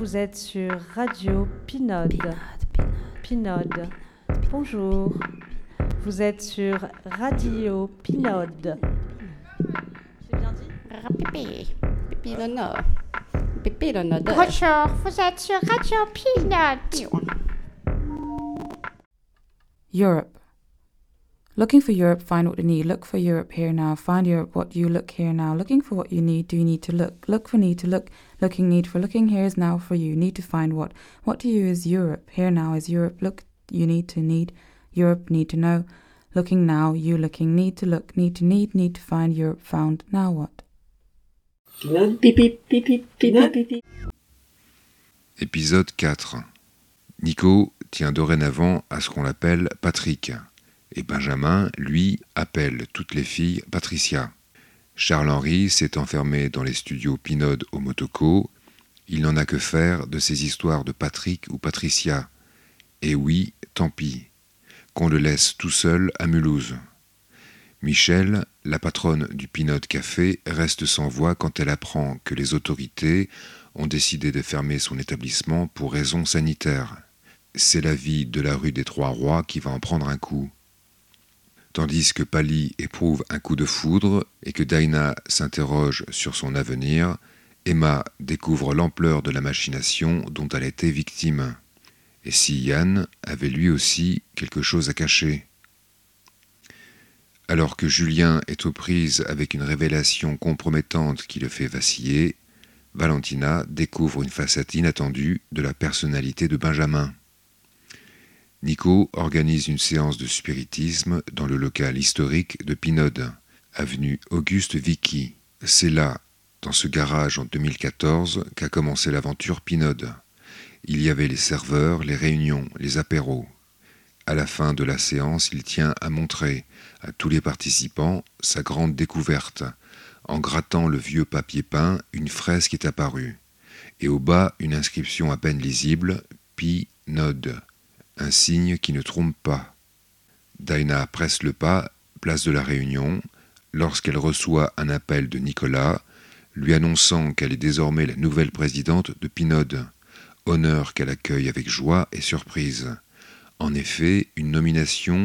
Vous êtes sur Radio Pinode. Pinode. Bonjour. Vous êtes sur Radio Pinode. J'ai bien dit? Bonjour, vous êtes sur Radio Pinode. Europe. Looking for Europe, find what you need. Look for Europe here now. Find Europe, what you look here now. Looking for what you need, do you need to look? Look for need to look. Looking need for looking here is now for you. Need to find what? What to you is Europe. Here now is Europe. Look, you need to need. Europe, need to know. Looking now, you looking. Need to look, need to need to find Europe found. Now what? Épisode 4. Nico tient dorénavant à ce qu'on l'appelle Patrick. Et Benjamin, lui, appelle toutes les filles Patricia. Charles-Henri s'est enfermé dans les studios Pinode au Motoko. Il n'en a que faire de ces histoires de Patrick ou Patricia. Et oui, tant pis, qu'on le laisse tout seul à Mulhouse. Michel, la patronne du Pinode Café, reste sans voix quand elle apprend que les autorités ont décidé de fermer son établissement pour raisons sanitaires. C'est la vie de la rue des Trois Rois qui va en prendre un coup. Tandis que Pali éprouve un coup de foudre et que Daina s'interroge sur son avenir, Emma découvre l'ampleur de la machination dont elle a été victime. Et si Yann avait lui aussi quelque chose à cacher? Alors que Julien est aux prises avec une révélation compromettante qui le fait vaciller, Valentina découvre une facette inattendue de la personnalité de Benjamin. Nico organise une séance de spiritisme dans le local historique de Pinode, avenue Auguste Vicky. C'est là, dans ce garage en 2014, qu'a commencé l'aventure Pinode. Il y avait les serveurs, les réunions, les apéros. À la fin de la séance, il tient à montrer à tous les participants sa grande découverte. En grattant le vieux papier peint, une fresque est apparue. Et au bas, une inscription à peine lisible, Pinode. Un signe qui ne trompe pas. Daina presse le pas, place de la Réunion, lorsqu'elle reçoit un appel de Nicolas, lui annonçant qu'elle est désormais la nouvelle présidente de Pinode, honneur qu'elle accueille avec joie et surprise. En effet, une nomination